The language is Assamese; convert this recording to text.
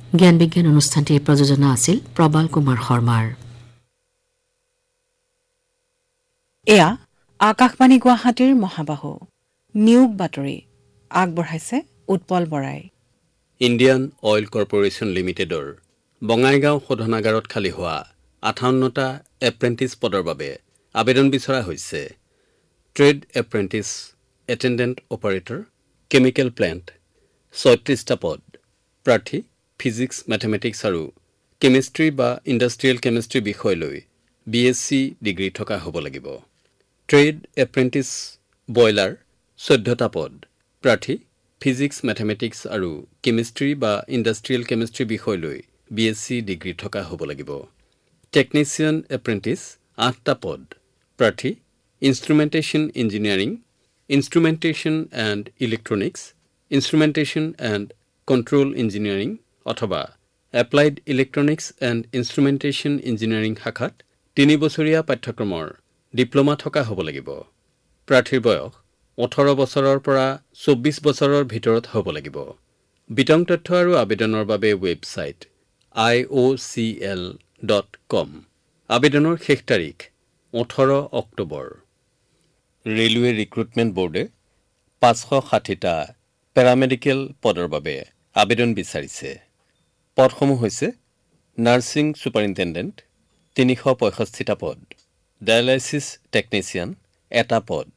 জ্ঞান বিজ্ঞান অনুষ্ঠানটিৰ প্ৰযোজনা আছিল প্ৰবাল কুমাৰ শৰ্মাৰ। এয়া আকাশবাণী গুৱাহাটীৰ মহাবাহু নিয়োগ বাতৰি আগবঢ়াইছে উৎপল বৰাই। ইণ্ডিয়ান অইল কৰ্পোৰেশ্যন লিমিটেডৰ বঙাইগাঁও শোধনাগাৰত খালী হোৱা 58টা এপ্ৰেণ্টিছ পদৰ বাবে আবেদন বিচৰা হৈছে। Trade apprentice attendant operator chemical plant 36টা পদ। প্ৰাৰ্থী ফিজিক্স মেথমেটিক্স আৰু কেমিষ্ট্ৰি বা ইণ্ডাষ্ট্ৰিয়েল কেমিষ্ট্ৰি বিষয় লৈ BSc ডিগ্ৰী থকা হ'ব লাগিব। ট্ৰেড এপ্ৰেণ্টিছ বয়লাৰ 14টা পদ। প্ৰাৰ্থী ফিজিক্স মেথমেটিক্স আৰু কেমিষ্ট্ৰি বা ইণ্ডাষ্ট্ৰিয়েল কেমিষ্ট্ৰি বিষয় লৈ BSc ডিগ্ৰী থকা হ'ব লাগিব। টেকনিচিয়ান এপ্ৰেণ্টিছ 8টা পদ। প্ৰাৰ্থী ইনষ্ট্ৰুমেণ্টেশ্যন engineering, ইনষ্ট্ৰুমেণ্টেশ্যন and electronics, ইনষ্ট্ৰুমেণ্টেশ্যন and control engineering অথবা এপ্লাইড ইলেক্ট্ৰনিক্স এণ্ড ইনষ্ট্ৰুমেণ্টেশ্যন ইঞ্জিনিয়াৰিং শাখাত 3 বছৰীয়া পাঠ্যক্ৰমৰ ডিপ্ল'মা থকা হ'ব লাগিব। প্ৰাৰ্থীৰ বয়স 18 বছৰৰ পৰা 24 বছৰৰ ভিতৰত হ'ব লাগিব। বিতং তথ্য আৰু আবেদনৰ বাবে ৱেবছাইট iocl.com। আবেদনৰ শেষ তাৰিখ 18 অক্টোবৰ। ৰেলৱে ৰিক্ৰুটমেণ্ট বোৰ্ডে 560টা পেৰামেডিকেল পদৰ বাবে আবেদন বিচাৰিছে। পদসমূহ হৈছে নাৰ্ছিং ছুপাৰিণ্টেণ্ডেণ্ট 365টা পদ, ডায়ালাইচিছ টেকনিচিয়ান 1টা পদ,